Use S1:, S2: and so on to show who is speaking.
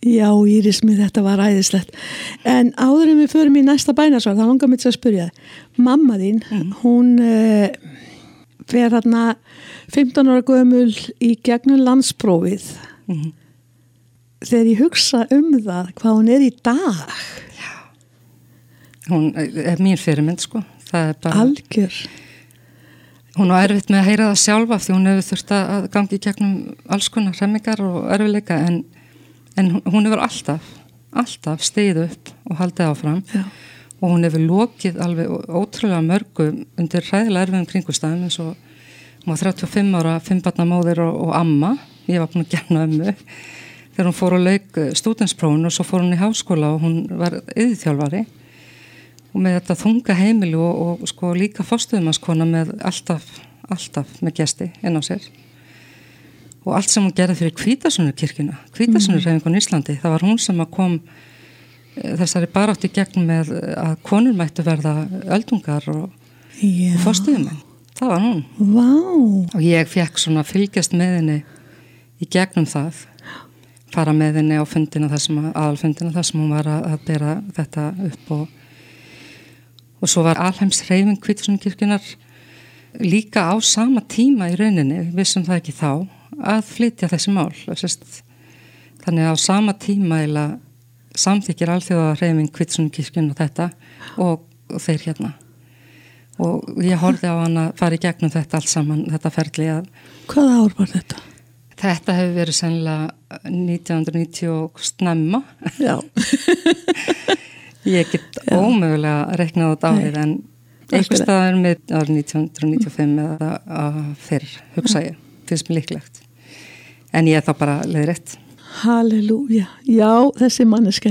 S1: Já, Íris, mér þetta var æðislegt. En áður en við förum í næsta bænasvar, þá langar mér til að spyrja þig. Mamma þín, hún fer þarna 15 ára gömul í gegnum landsprófið. Þegar ég hugsa það, hvað hún í dag.
S2: Já. Hún mín fyrirmynd, sko. Það bara...
S1: Algjör.
S2: Hún var erfitt með að heyra það sjálfa því hún hefur þurft að gangi í gegnum alls konar hremmingar og erfiðleika en hún hefur alltaf stigið upp og haldið áfram. Já. Og hún hefur lokið alveg ótrúlega mörgu undir hræðilega erfiðum kringumstæðum eins og hún var 35 ára, 5 barna móðir og amma. Ég var búin að gera ömmu þegar hún fór og lauk stúdentsprófinu og svo fór hún í háskóla og hún var iðjuþjálfari og með þetta þunga heimili og sko líka forstöðumannskona með alltaf með gesti inn á sér. Og allt sem hún gerði fyrir Hvítasunnunkirkjuna, Hvítasunnuhreyfinguna í Íslandi, það var hún sem að kom þessari baráttu í gegn með að konur mættu verða öldungar og forstöðumenn. Það var hún.
S1: Vá.
S2: Og ég fekk svona að fylgjast með henni í gegnum það, fara með henni á fundina aðalfundina þar sem hún var að bera þetta upp og svo var alheimshreyfing Hvítasunnunkirkjunar líka á sama tíma í rauninni, vissum það ekki þá, að flytja þessi mál. Þannig að á sama tíma samþykkir alþjóðahreyfing Hvítasunnunkirkjunar þetta og þeir hérna. Og ég horfði á hana fara í gegnum þetta allt saman, þetta ferli að...
S1: Hvaða ár var þetta?
S2: Þetta hefur verið sennilega 1990 og snemma. Já. Ég get ómögulega reiknað út árið en einhver staðar með árið 1995 eða fyrr, hugsa ég, finnst mér líklegt. En ég þá bara leiðrétt.
S1: Halleluja. Já, þessi manneska